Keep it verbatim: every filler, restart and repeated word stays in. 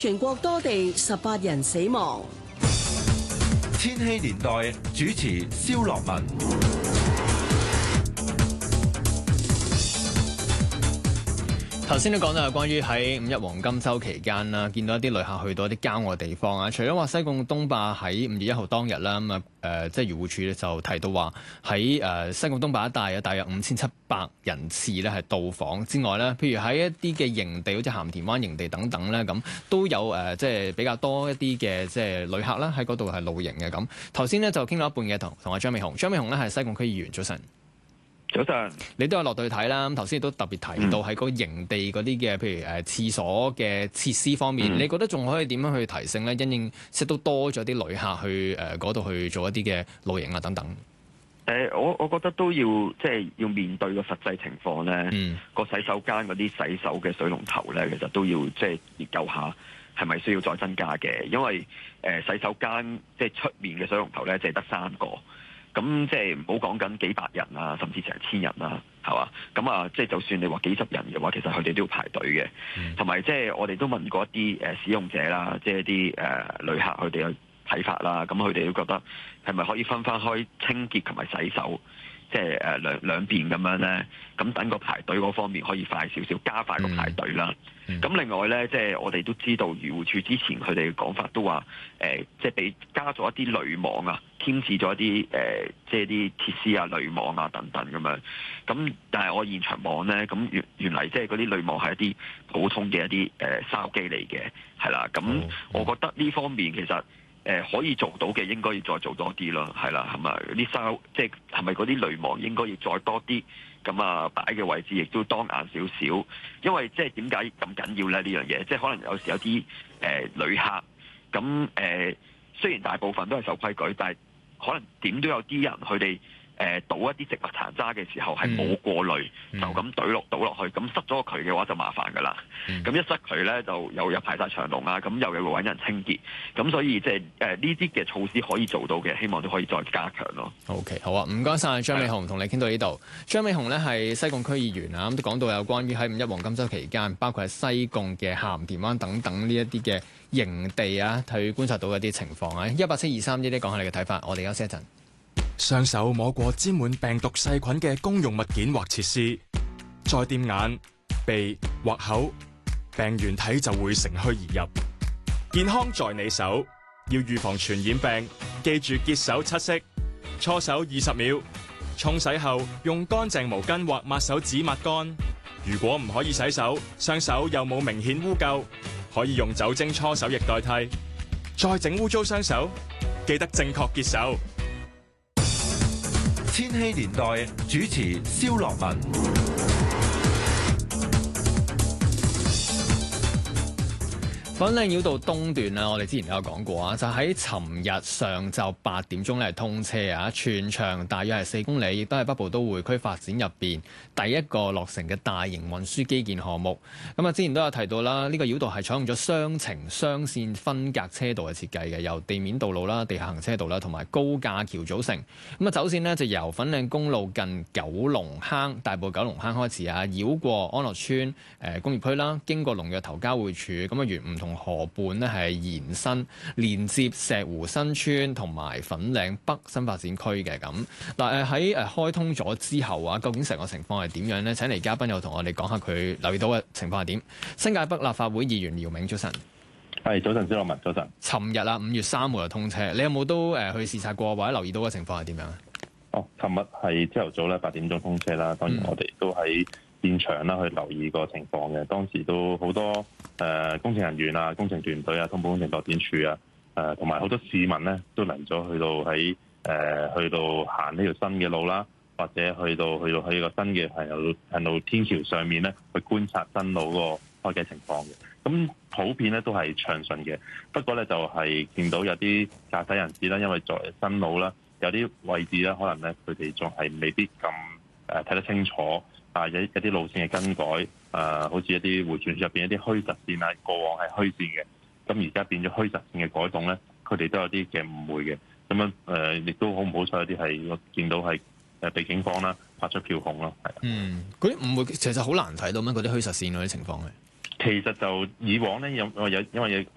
全國多地十八人死亡。 千禧年代主持蕭樂文。 頭先都講到係關於喺五一黃金週期間啦，見到一啲旅客去到一啲郊外地方啊。除咗話西貢東壩喺五月一號當日啦，咁啊誒，即係漁護署咧就提到話喺誒西貢東壩一帶啊，大約五千七百人次咧係到訪之外咧，譬如喺一啲嘅營地，好似鹹田灣營地等等咧，咁都有誒，即係比較多一啲嘅即係旅客啦喺嗰度係露營嘅咁。頭先咧就傾到一半嘅同同阿張美雄，張美雄咧係西貢區議員，早晨。 早晨， 你都有落到去睇啦。咁頭先亦都特別提到喺嗰個營地嗰啲嘅，譬如誒廁所嘅設施方面，嗯、你覺得仲可以點樣去提升咧？因應識到多咗啲旅客去誒嗰度去做一啲嘅露營啊等等。 誒、呃，我我覺得都要即係要面對個實際情況咧。嗯、個洗手間嗰啲洗手嘅水龍頭咧，其實都要即係研究下係咪需要再增加嘅，因為誒、呃、洗手間即係出面嘅水龍頭咧，淨係得三個。咁即係唔好講緊幾百人啊，甚至成千人啦，係嘛？咁啊，即係就算你話幾十人嘅話，其實佢哋都要排隊嘅。同埋即係我哋都問過一啲誒使用者啦，即係一啲誒旅客佢哋嘅睇法啦。咁佢哋都覺得係咪可以分翻開清潔同埋洗手，即係誒兩兩邊咁樣咧？咁等個排隊嗰方面可以快少少，加快個排隊啦。咁、嗯、另外咧，即係我哋都知道漁護署之前佢哋嘅講法都話，誒，即係俾加咗一啲濾網啊，添置咗一啲誒，即係啲設施啊、濾網啊等等咁樣。咁但係我現場望咧，咁原原嚟即係嗰啲濾網係一啲普通嘅一啲誒筲箕嚟嘅，係啦。咁我覺得呢方面其實誒可以做到嘅，應該要再做多啲咯，係啦，係咪啲筲即係係咪嗰啲濾網應該要再多啲？咁啊，擺嘅位置亦都當眼少少，因為即係點解咁緊要咧？呢樣嘢即係可能有時有啲誒、呃、旅客咁誒、呃，雖然大部分都係守規矩，但係可能點都有啲人佢哋誒倒一啲植物殘渣嘅時候係冇過濾，嗯、就咁懟落倒落去，咁塞咗個渠嘅話就麻煩噶啦。咁、嗯、一塞渠咧就又有排晒長龍啊，咁又有揾人清潔，咁所以即係誒呢啲嘅措施可以做到嘅，希望都可以再加強咯。 OK， 好啊，唔該晒張美雄，同你傾到呢度。張美雄呢係西貢區議員啊，咁都講到有關於喺五一黃金週期間，包括係西貢嘅鹹田灣等等呢一啲嘅營地啊，去觀察到一啲情況啊。一八七二三呢啲講下你嘅睇法，我哋休息一陣。 雙手摸過沾滿病毒細菌嘅公用物件或設施，再掂眼、鼻或口，病原體就會乘虛而入。健康在你手，要預防傳染病，記住潔手七式：搓手二十秒，沖洗後用乾淨毛巾或抹手紙抹乾。如果唔可以洗手，雙手又冇明顯污垢，可以用酒精搓手液代替。再整污糟雙手，記得正確潔手。 千禧年代主持蕭樂文。 粉嶺繞道東段啊，我哋之前都有講過啊，就喺尋日上晝八點鐘咧通車啊，全長大約係四公里，亦都係北部都會區發展入邊第一個落成嘅大型運輸基建項目。咁啊，之前都有提到啦，呢個繞道係採用咗雙程雙線分隔車道嘅設計嘅，由地面道路啦、地下行車道啦同埋高架橋組成。咁啊，走線呢就由粉嶺公路近九龍坑、大埔九龍坑開始啊，繞過安樂村誒工業區啦，經過龍躍頭交匯處，咁啊沿唔同河畔呢係延伸連接石湖新村同埋粉嶺北新發展區嘅。咁嗱，誒喺誒開通咗之後啊，究竟成個情況係點樣呢？請嚟嘉賓又同我哋講下佢留意到嘅情況係點。新界北立法會議員姚明，早晨。 係，早晨，蕭樂文，早晨。 尋日啊，五月三號就通車，你有冇都誒去視察過或者留意到嘅情況係點樣？ 哦，尋日係朝頭早咧八點鐘通車啦，當然我哋都喺現場啦去留意個情況嘅。當時都好多誒、呃、工程人員啊、工程團隊啊、通報工程拓展處啊，誒同埋好多市民咧都嚟咗去到喺誒、呃、去到行呢條新嘅路啦，或者去到去到喺個新嘅係路係路天橋上面咧去觀察新路個開嘅情況嘅。咁普遍咧都係暢順嘅，不過咧就係、是、見到有啲駕駛人士啦，因為作為新路啦，有啲位置咧可能咧佢哋仲係未必咁誒睇得清楚。啊！有一啲路線嘅更改，誒、呃，好似一啲迴旋處入邊一啲虛實線啊，過往係虛線嘅，咁而家變咗虛實線嘅改動咧，佢哋都有啲嘅誤會嘅，咁樣誒，亦都好唔好彩，有啲係我見到係誒被警方啦發出票控咯，係。 嗯，嗰啲誤會其實好難睇到咩？嗰啲虛實線嗰啲情況嘅。 其實就以往咧，有有因為有。